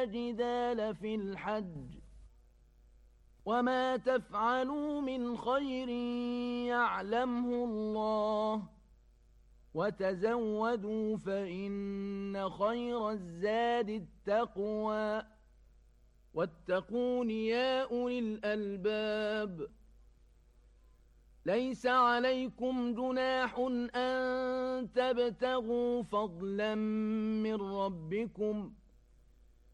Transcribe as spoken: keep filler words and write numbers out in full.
جدال في الحج وما تفعلوا من خير يعلمه الله وتزودوا فإن خير الزاد التقوى واتقون يا أولي الألباب ليس عليكم جناح أن تبتغوا فضلا من ربكم